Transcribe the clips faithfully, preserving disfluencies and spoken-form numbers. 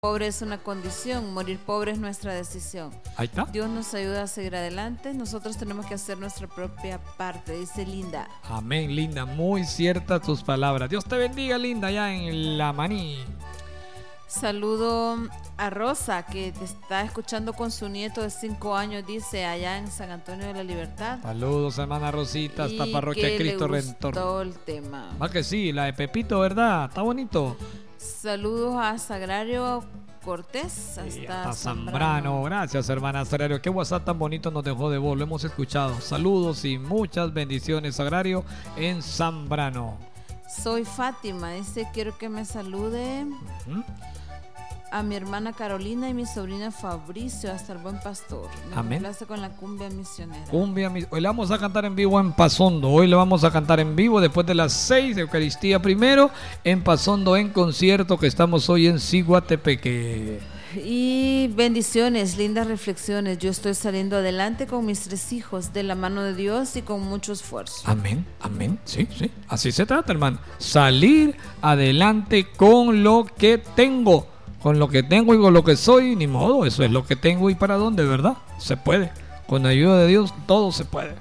Pobre es una condición, morir pobre es nuestra decisión. Ahí está. Dios nos ayuda a seguir adelante, nosotros tenemos que hacer nuestra propia parte, dice Linda. Amén, Linda, muy ciertas tus palabras. Dios te bendiga, Linda, allá en La Maní. Saludo a Rosa, que te está escuchando con su nieto de cinco años, dice, allá en San Antonio de la Libertad. Saludos, hermana Rosita, hasta Y Parroquia que Cristo le Redentor. gustó el tema. Va que sí, la de Pepito, ¿verdad? Está bonito. Saludos a Sagrario Cortés hasta, Sí, hasta Zambrano. Zambrano. Gracias, hermana Sagrario. Qué WhatsApp tan bonito nos dejó de voz. Lo hemos escuchado. Saludos y muchas bendiciones, Sagrario, en Zambrano. Soy Fátima, dice, quiero que me salude Uh-huh. a mi hermana Carolina y mi sobrina Fabricio hasta el Buen Pastor. Me Amén. complace con la cumbia misionera. Cumbia, mis- hoy le vamos a cantar en vivo en Pasondo. Hoy le vamos a cantar en vivo después de las seis de Eucaristía primero en Pasondo en concierto que estamos hoy en Ciguatepeque. Y bendiciones, lindas reflexiones. Yo estoy saliendo adelante con mis tres hijos de la mano de Dios y con mucho esfuerzo. Amén, amén, sí, sí. Así se trata, hermano. Salir adelante con lo que tengo. Con lo que tengo y con lo que soy, ni modo. Eso es lo que tengo y para dónde, ¿verdad? Se puede. Con la ayuda de Dios todo se puede.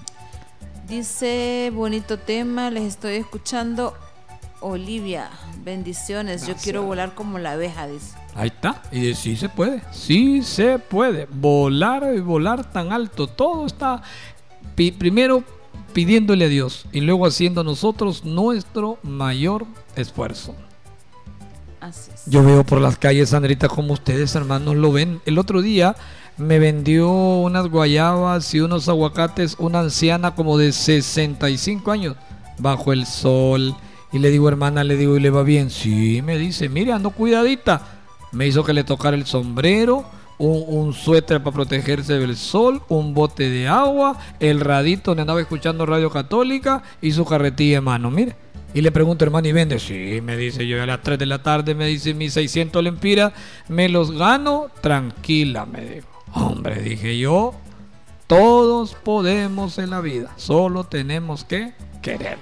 Dice, bonito tema, les estoy escuchando. Olivia, bendiciones. Gracias. Yo quiero volar como la abeja, dice. Ahí está. Y sí se puede. Sí se puede. Volar y volar tan alto. Todo está pi- primero pidiéndole a Dios y luego haciendo nosotros nuestro mayor esfuerzo. Así es. Yo veo por las calles, Sandrita, como ustedes, hermanos, lo ven. El otro día me vendió unas guayabas y unos aguacates una anciana como de sesenta y cinco años bajo el sol. Y le digo, hermana, le digo, ¿y le va bien? Sí, me dice, mire, ando cuidadita. Me hizo que le tocara el sombrero, un, un suéter para protegerse del sol, un bote de agua, el radito donde andaba escuchando Radio Católica y su carretilla en mano, mire. Y le pregunto, hermano, ¿y vende? Sí, me dice, yo a las tres de la tarde, me dice, mis seiscientos lempiras, me los gano tranquila, me dijo. Hombre, dije yo, todos podemos en la vida, solo tenemos que querer.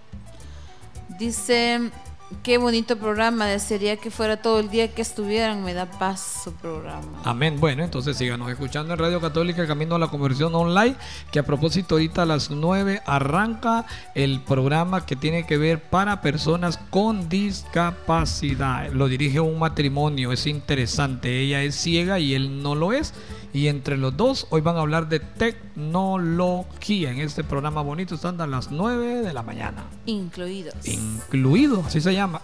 Dice, qué bonito programa, desearía que fuera todo el día que estuvieran, me da paz su programa. Amén. Bueno, entonces síganos escuchando en Radio Católica Camino a la Conversión Online, que a propósito ahorita a las nueve arranca el programa que tiene que ver para personas con discapacidad. Lo dirige un matrimonio, es interesante. Ella es ciega y él no lo es. Y entre los dos hoy van a hablar de tecnología en este programa bonito. Están a las nueve de la mañana. Incluidos. Incluidos, así se llama,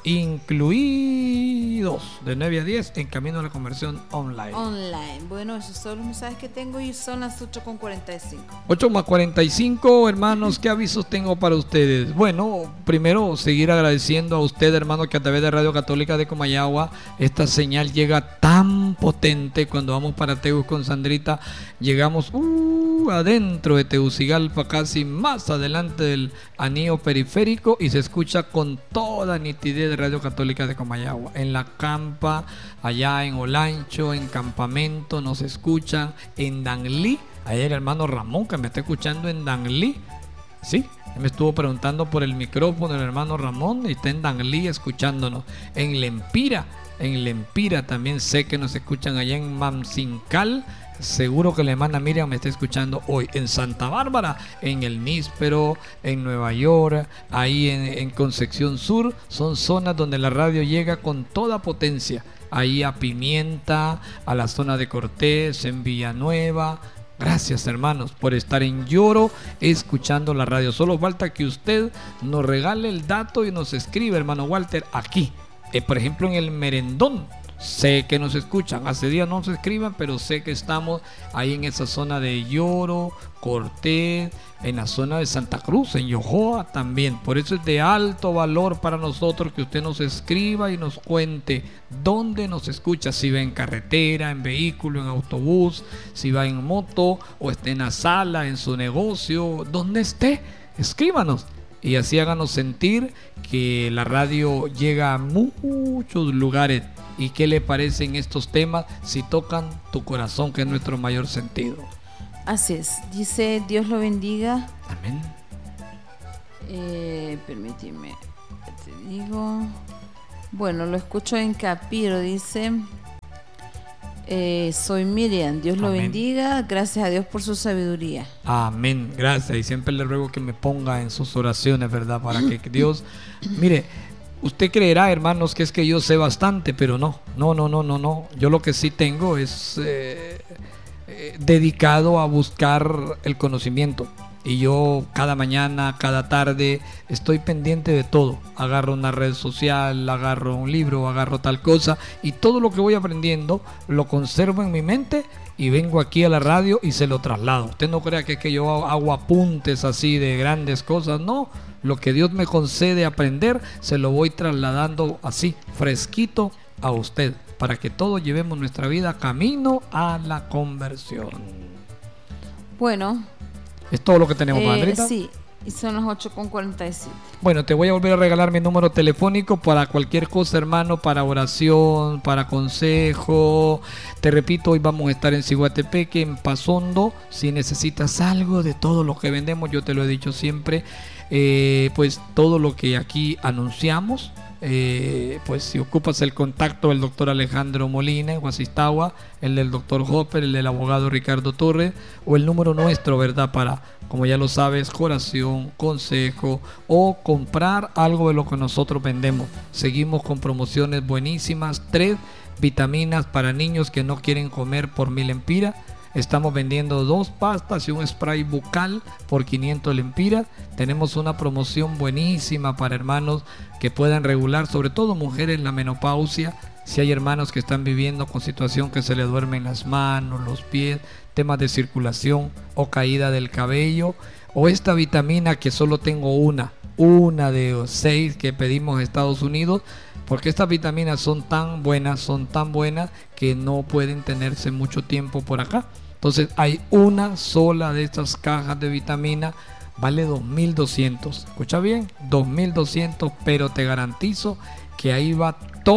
incluidos, de nueve a diez en Camino a la Conversión Online. Online. Bueno, esos son los mensajes que tengo y son las ocho con cuarenta y cinco. ocho más cuarenta y cinco, hermanos, ¿qué avisos tengo para ustedes? Bueno, primero seguir agradeciendo a usted, hermano, que a través de Radio Católica de Comayagua esta señal llega tan potente. Cuando vamos para Tegus con Sandrita, llegamos uh, adentro de Tegucigalpa, casi más adelante del anillo periférico, y se escucha con toda nitidez de Radio Católica de Comayagua. En la campa, allá en Olancho, en Campamento, nos escuchan en Danlí. Ayer el hermano Ramón, que me está escuchando en Danlí, sí, me estuvo preguntando por el micrófono el hermano Ramón, y está en Danlí escuchándonos. En Lempira, en Lempira también sé que nos escuchan allá en Mamsincal. Seguro que la hermana Miriam me está escuchando hoy. En Santa Bárbara, en el Níspero, en Nueva York, ahí en, en Concepción Sur, son zonas donde la radio llega con toda potencia. Ahí a Pimienta, a la zona de Cortés, en Villanueva. Gracias, hermanos, por estar en Lloro escuchando la radio. Solo falta que usted nos regale el dato y nos escribe, hermano Walter, aquí. Eh, por ejemplo, en el Merendón. Sé que nos escuchan, hace días no nos escriban, pero sé que estamos ahí en esa zona de Lloro, Cortés, en la zona de Santa Cruz, en Yojoa también. Por eso es de alto valor para nosotros que usted nos escriba y nos cuente dónde nos escucha, si va en carretera, en vehículo, en autobús, si va en moto o está en la sala, en su negocio, donde esté, escríbanos. Y así háganos sentir que la radio llega a muchos lugares. ¿Y qué le parecen estos temas si tocan tu corazón, que es nuestro mayor sentido? Así es. Dice, Dios lo bendiga. Amén. Eh, permíteme, te digo. Bueno, lo escucho en Capiro, dice. Eh, soy Miriam, Dios lo Amén. bendiga, gracias a Dios por su sabiduría. Amén, gracias. Y siempre le ruego que me ponga en sus oraciones, ¿verdad? Para que Dios, mire, usted creerá, hermanos, que es que yo sé bastante, pero no, no, no, no, no, no. Yo lo que sí tengo es eh, eh, dedicado a buscar el conocimiento. Y yo cada mañana, cada tarde estoy pendiente de todo. Agarro una red social, agarro un libro, agarro tal cosa, y todo lo que voy aprendiendo lo conservo en mi mente y vengo aquí a la radio y se lo traslado. Usted no crea que es que yo hago apuntes así de grandes cosas, no. Lo que Dios me concede aprender se lo voy trasladando así, fresquito a usted, para que todos llevemos nuestra vida camino a la conversión. Bueno, ¿es todo lo que tenemos, eh, Andrita? Sí, y son las ocho con cuarenta y siete. Bueno, te voy a volver a regalar mi número telefónico para cualquier cosa, hermano, para oración, para consejo. Te repito, hoy vamos a estar en Ciguatepeque, en Pasondo. Si necesitas algo de todo lo que vendemos, yo te lo he dicho siempre, eh, pues todo lo que aquí anunciamos. Eh, pues si ocupas el contacto del doctor Alejandro Molina en Guasistagua, el del doctor Hopper, el del abogado Ricardo Torres, o el número nuestro, ¿verdad? Para, como ya lo sabes, oración, consejo o comprar algo de lo que nosotros vendemos. Seguimos con promociones buenísimas. Tres vitaminas para niños que no quieren comer por mil lempiras. Estamos vendiendo dos pastas y un spray bucal por quinientos lempiras. Tenemos una promoción buenísima para hermanos que puedan regular, sobre todo mujeres en la menopausia. Si hay hermanos que están viviendo con situación que se le duermen las manos, los pies, temas de circulación o caída del cabello, o esta vitamina que solo tengo una, una de seis que pedimos a Estados Unidos, porque estas vitaminas son tan buenas, son tan buenas que no pueden tenerse mucho tiempo por acá. Entonces hay una sola de estas cajas de vitamina, vale dos mil doscientos. Escucha bien, dos mil doscientos, pero te garantizo que ahí va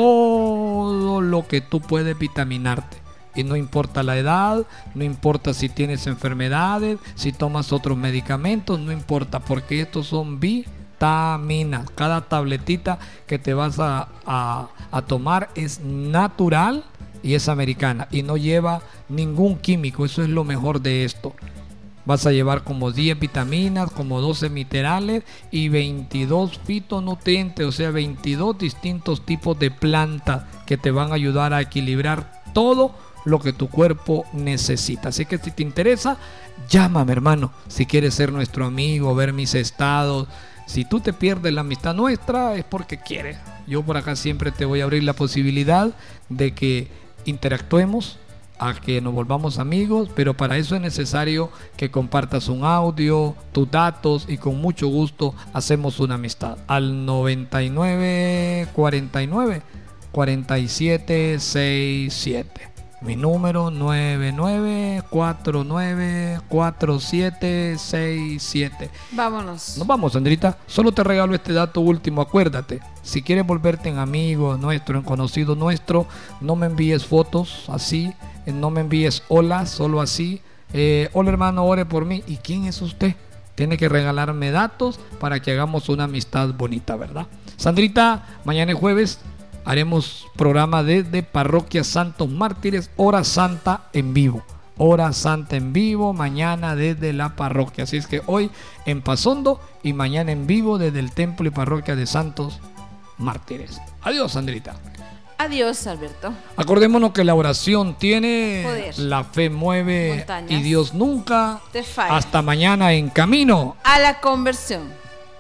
todo lo que tú puedes vitaminarte. Y no importa la edad, no importa si tienes enfermedades, si tomas otros medicamentos, no importa, porque estos son vitaminas. Cada tabletita que te vas a, a, a tomar es natural y es americana y no lleva ningún químico. Eso es lo mejor de esto. Vas a llevar como diez vitaminas, como doce minerales y veintidós fitonutrientes, o sea, veintidós distintos tipos de plantas que te van a ayudar a equilibrar todo lo que tu cuerpo necesita. Así que si te interesa, llámame, hermano. Si quieres ser nuestro amigo, ver mis estados. Si tú te pierdes la amistad nuestra, es porque quieres. Yo por acá siempre te voy a abrir la posibilidad de que interactuemos, a que nos volvamos amigos, pero para eso es necesario que compartas un audio, tus datos, y con mucho gusto hacemos una amistad. Al noventa y nueve cuarenta y nueve cuarenta y siete sesenta y siete. Mi número nueve nueve cuatro nueve cuatro siete seis siete. Vámonos. Nos vamos, Sandrita. Solo te regalo este dato último. Acuérdate, si quieres volverte en amigo nuestro, en conocido nuestro, no me envíes fotos así, no me envíes hola, solo así. Eh, hola, hermano, ore por mí. ¿Y quién es usted? Tiene que regalarme datos para que hagamos una amistad bonita, ¿verdad? Sandrita, mañana es jueves. Haremos programa desde Parroquia Santos Mártires, Hora Santa en vivo. Hora Santa en vivo, mañana desde la parroquia. Así es que hoy en Pasondo y mañana en vivo desde el Templo y Parroquia de Santos Mártires. Adiós, Sandrita. Adiós, Alberto. Acordémonos que la oración tiene poder. La fe mueve Montañas. Y Dios nunca Te falla. Hasta mañana en camino A la conversión.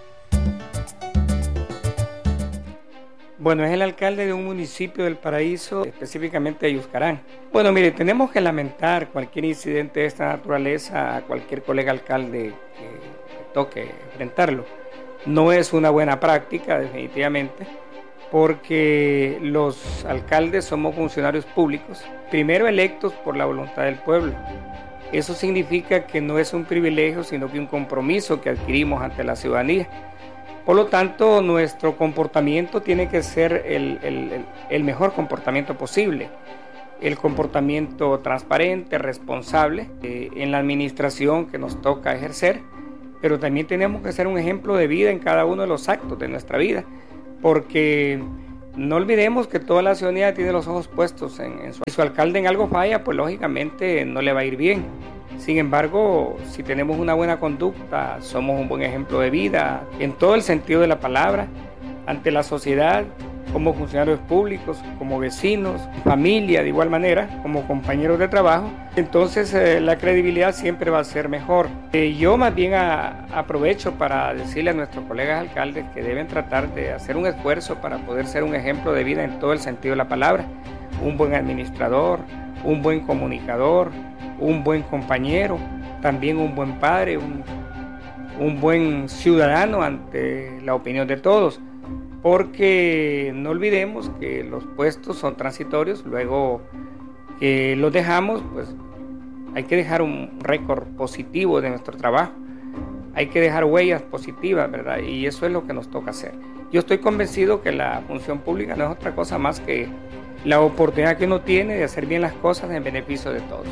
Bueno, es el alcalde de un municipio del Paraíso, específicamente de Yuscarán. Bueno, mire, tenemos que lamentar cualquier incidente de esta naturaleza a cualquier colega alcalde que toque enfrentarlo. No es una buena práctica, definitivamente, porque los alcaldes somos funcionarios públicos, primero electos por la voluntad del pueblo. Eso significa que no es un privilegio, sino que un compromiso que adquirimos ante la ciudadanía. Por lo tanto, nuestro comportamiento tiene que ser el, el, el mejor comportamiento posible. El comportamiento transparente, responsable, eh, en la administración que nos toca ejercer, pero también tenemos que ser un ejemplo de vida en cada uno de los actos de nuestra vida, porque No olvidemos que toda la ciudadanía tiene los ojos puestos en, en su, si su alcalde en algo falla, pues lógicamente no le va a ir bien. Sin embargo, si tenemos una buena conducta, somos un buen ejemplo de vida, en todo el sentido de la palabra, ante la sociedad, como funcionarios públicos, como vecinos, familia, de igual manera, como compañeros de trabajo, entonces eh, la credibilidad siempre va a ser mejor. Eh, yo más bien a, aprovecho para decirle a nuestros colegas alcaldes que deben tratar de hacer un esfuerzo para poder ser un ejemplo de vida en todo el sentido de la palabra, un buen administrador, un buen comunicador, un buen compañero, también un buen padre, un, un buen ciudadano ante la opinión de todos. Porque no olvidemos que los puestos son transitorios, luego que los dejamos, pues hay que dejar un récord positivo de nuestro trabajo, hay que dejar huellas positivas, ¿verdad? Y eso es lo que nos toca hacer. Yo estoy convencido que la función pública no es otra cosa más que la oportunidad que uno tiene de hacer bien las cosas en beneficio de todos.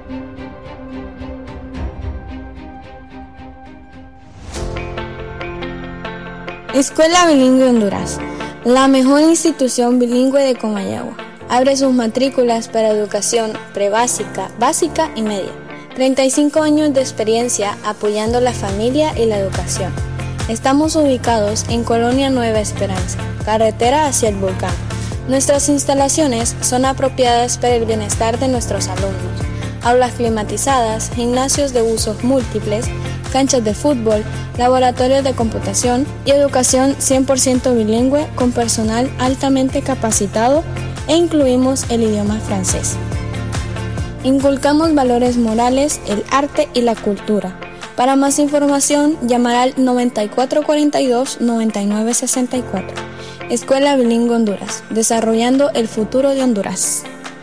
Escuela Bilingüe Honduras, la mejor institución bilingüe de Comayagua. Abre sus matrículas para educación prebásica, básica y media. treinta y cinco años de experiencia apoyando la familia y la educación. Estamos ubicados en Colonia Nueva Esperanza, carretera hacia el volcán. Nuestras instalaciones son apropiadas para el bienestar de nuestros alumnos. Aulas climatizadas, gimnasios de usos múltiples, canchas de fútbol, laboratorios de computación y educación cien por ciento bilingüe con personal altamente capacitado e incluimos el idioma francés. Inculcamos valores morales, el arte y la cultura. Para más información, llamar al noventa y cuatro cuarenta y dos, noventa y nueve sesenta y cuatro. Escuela Bilingüe Honduras, desarrollando el futuro de Honduras.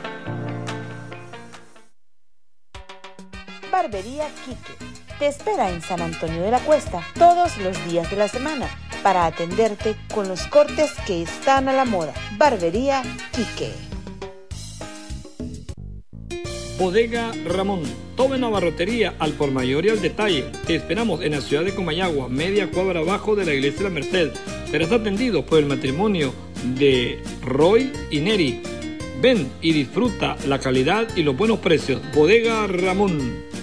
Barbería Quique te espera en San Antonio de la Cuesta todos los días de la semana para atenderte con los cortes que están a la moda. Barbería Quique. Bodega Ramón, todo en la barrotería al por mayor y al detalle. Te esperamos en la ciudad de Comayagua, media cuadra abajo de la iglesia de la Merced. Serás atendido por el matrimonio de Roy y Neri. Ven y disfruta la calidad y los buenos precios. Bodega Ramón.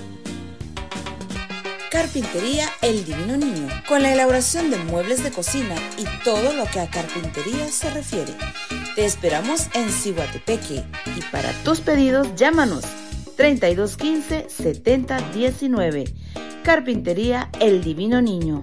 Carpintería El Divino Niño, con la elaboración de muebles de cocina y todo lo que a carpintería se refiere. Te esperamos en Ciguatepeque y para tus pedidos llámanos treinta y dos quince, setenta diecinueve. Carpintería El Divino Niño.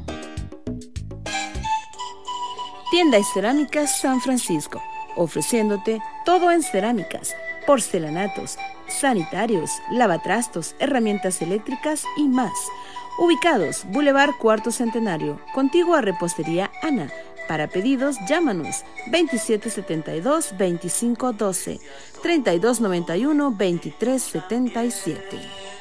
Tienda y Cerámicas San Francisco, ofreciéndote todo en cerámicas, porcelanatos, sanitarios, lavatrastos, herramientas eléctricas y más. Ubicados, Boulevard Cuarto Centenario, contigua a Repostería Ana. Para pedidos, llámanos veintisiete setenta y dos, veinticinco doce, treinta y dos noventa y uno, veintitrés setenta y siete.